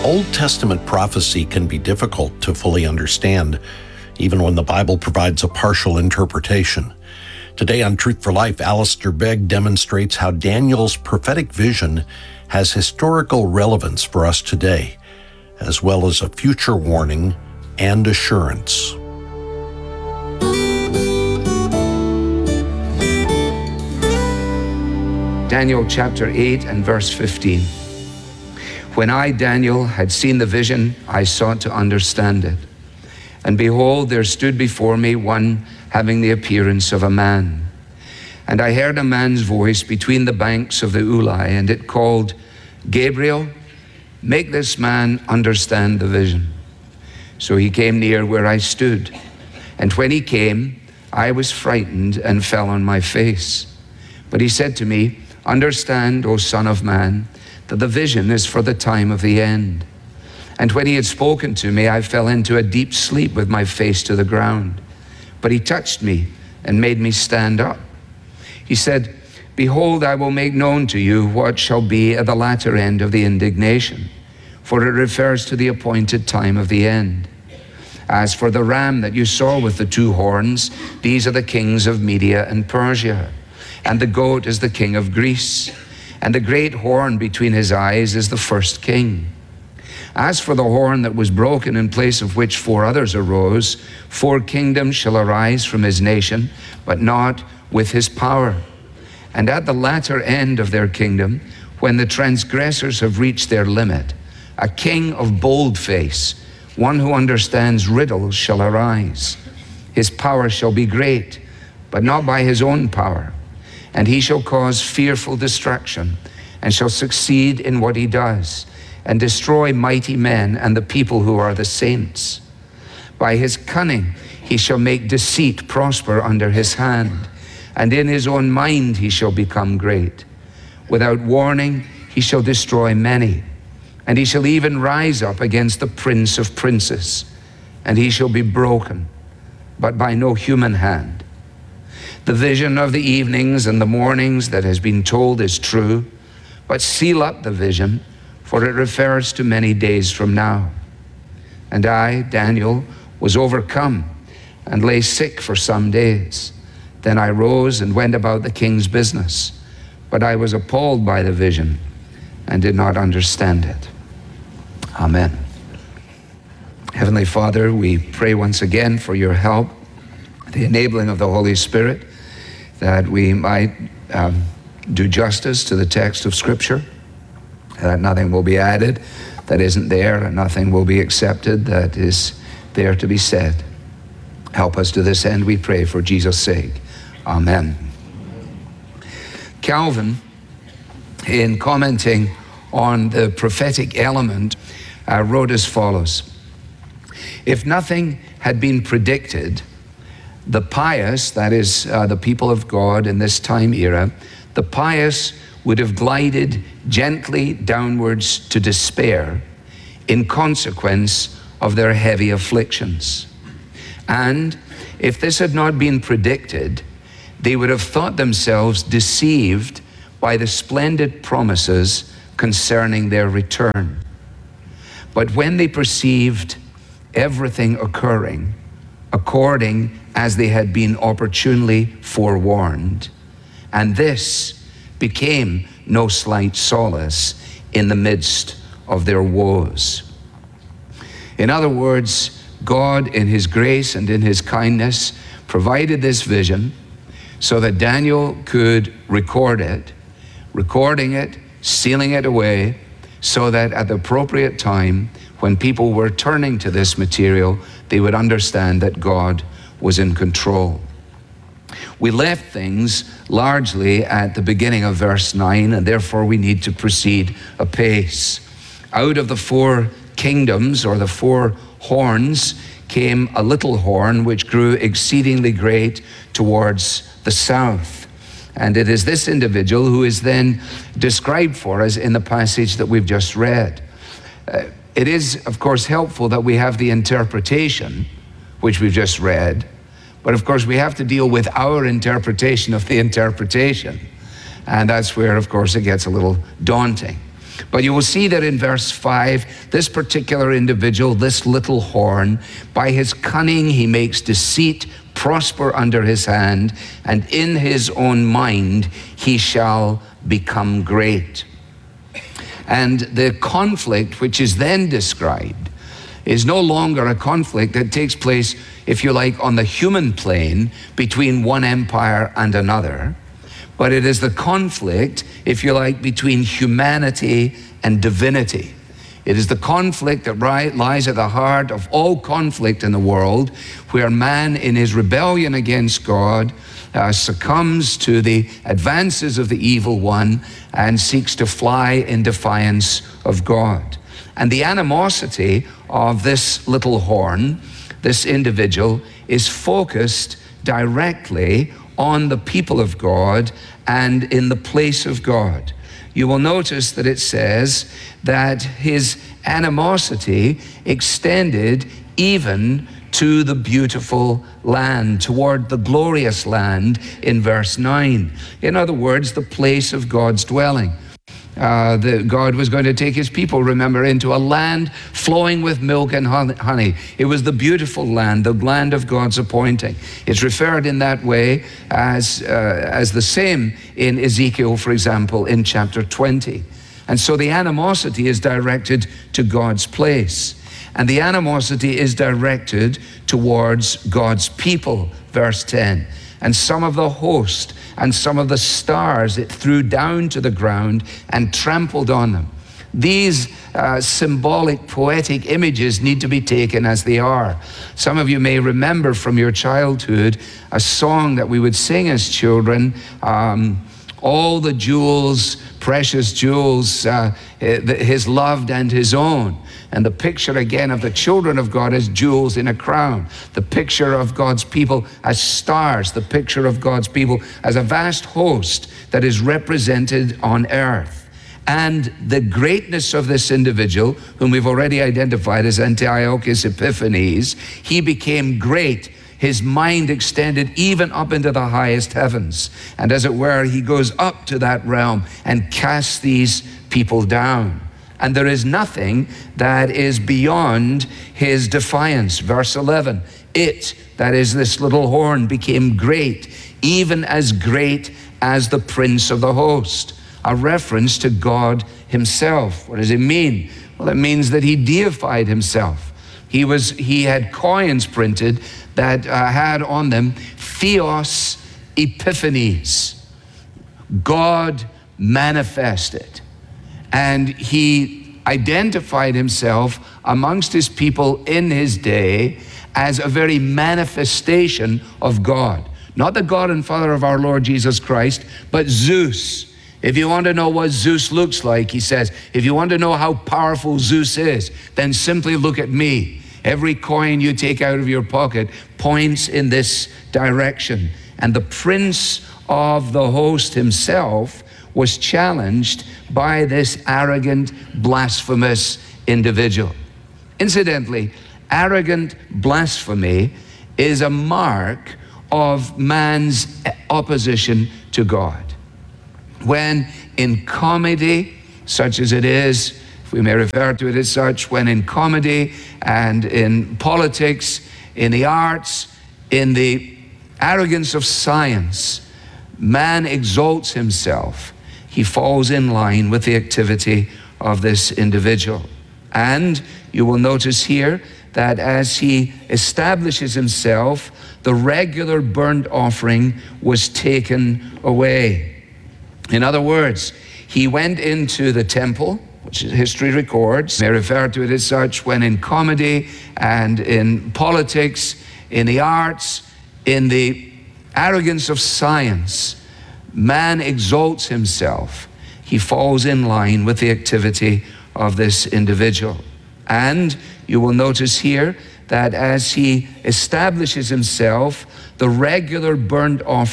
Old Testament prophecy can be difficult to fully understand, even when the Bible provides a partial interpretation. Today on Truth for Life, Alistair Begg demonstrates how Daniel's prophetic vision has historical relevance for us today, as well as a future warning and assurance. Daniel chapter 8 and verse 15. When I, Daniel, had seen the vision, I sought to understand it. And behold, there stood before me one having the appearance of a man. And I heard a man's voice between the banks of the Ulai, and it called, Gabriel, make this man understand the vision. So he came near where I stood. And when he came, I was frightened and fell on my face. But he said to me, understand, O Son of Man, that the vision is for the time of the end. And when he had spoken to me, I fell into a deep sleep with my face to the ground. But he touched me and made me stand up. He said, behold, I will make known to you what shall be at the latter end of the indignation, for it refers to the appointed time of the end. As for the ram that you saw with the two horns, these are the kings of Media and Persia, and the goat is the king of Greece. And the great horn between his eyes is the first king. As for the horn that was broken, in place of which 4 others arose, 4 kingdoms shall arise from his nation, but not with his power. And at the latter end of their kingdom, when the transgressors have reached their limit, a king of bold face, one who understands riddles, shall arise. His power shall be great, but not by his own power. And he shall cause fearful destruction, and shall succeed in what he does, and destroy mighty men and the people who are the saints. By his cunning he shall make deceit prosper under his hand, and in his own mind he shall become great. Without warning he shall destroy many, and he shall even rise up against the prince of princes, and he shall be broken, but by no human hand. The vision of the evenings and the mornings that has been told is true, but seal up the vision, for it refers to many days from now. And I, Daniel, was overcome and lay sick for some days. Then I rose and went about the king's business, but I was appalled by the vision and did not understand it. Amen. Heavenly Father, we pray once again for your help, the enabling of the Holy Spirit, that we might do justice to the text of Scripture, that nothing will be added that isn't there, and nothing will be accepted that is there to be said. Help us to this end, we pray, for Jesus' sake. Amen. Calvin, in commenting on the prophetic element, wrote as follows: if nothing had been predicted, the pious, that is the people of God in this time era, the pious would have glided gently downwards to despair in consequence of their heavy afflictions. And if this had not been predicted, they would have thought themselves deceived by the splendid promises concerning their return. But when they perceived everything occurring according as they had been opportunely forewarned, and this became no slight solace in the midst of their woes. In other words, God in his grace and in his kindness provided this vision so that Daniel could record it, recording it, sealing it away, so that at the appropriate time, when people were turning to this material, they would understand that God was in control. We left things largely at the beginning of verse 9, and therefore we need to proceed apace. Out of the 4 kingdoms, or the 4 horns, came a little horn which grew exceedingly great towards the south. And it is this individual who is then described for us in the passage that we've just read. It is, of course, helpful that we have the interpretation, which we've just read, but of course we have to deal with our interpretation of the interpretation. And that's where, of course, it gets a little daunting. But you will see that in verse 5, this particular individual, this little horn, by his cunning he makes deceit prosper under his hand, and in his own mind he shall become great. And the conflict which is then described is no longer a conflict that takes place, if you like, on the human plane between one empire and another, but it is the conflict, if you like, between humanity and divinity. It is the conflict that lies at the heart of all conflict in the world, where man in his rebellion against God succumbs to the advances of the evil one and seeks to fly in defiance of God. And the animosity of this little horn, this individual, is focused directly on the people of God and in the place of God. You will notice that it says that his animosity extended even to the beautiful land, toward the glorious land in verse 9. In other words, the place of God's dwelling. God was going to take his people, remember, into a land flowing with milk and honey. It was the beautiful land, the land of God's appointing. It's referred in that way as the same in Ezekiel, for example, in chapter 20. And so the animosity is directed to God's place. And the animosity is directed towards God's people, verse 10. And some of the host and some of the stars it threw down to the ground and trampled on them. These symbolic, poetic images need to be taken as they are. Some of you may remember from your childhood a song that we would sing as children, all the jewels, precious jewels, his loved and his own. And the picture again of the children of God as jewels in a crown. The picture of God's people as stars. The picture of God's people as a vast host that is represented on earth. And the greatness of this individual, whom we've already identified as Antiochus Epiphanes, he became great. His mind extended even up into the highest heavens. And as it were, he goes up to that realm and casts these people down. And there is nothing that is beyond his defiance. Verse 11, it, that is this little horn, became great, even as great as the prince of the host. A reference to God himself. What does it mean? Well, it means that he deified himself. He had coins printed that had on them Theos Epiphanes, God manifested. And he identified himself amongst his people in his day as a very manifestation of God. Not the God and Father of our Lord Jesus Christ, but Zeus. If you want to know what Zeus looks like, he says, if you want to know how powerful Zeus is, then simply look at me. Every coin you take out of your pocket points in this direction. And the prince of the host himself was challenged by this arrogant, blasphemous individual. Incidentally, arrogant blasphemy is a mark of man's opposition to God. When in comedy, such as it is, if we may refer to it as such, when in comedy and in politics, in the arts, in the arrogance of science, man exalts himself, he falls in line with the activity of this individual. And you will notice here that as he establishes himself, the regular burnt offering was taken away. In other words, he went into the temple, which history records, may refer to it as such, when in comedy and in politics, in the arts, in the arrogance of science, man exalts himself. He falls in line with the activity of this individual. And you will notice here that as he establishes himself, the regular burnt offering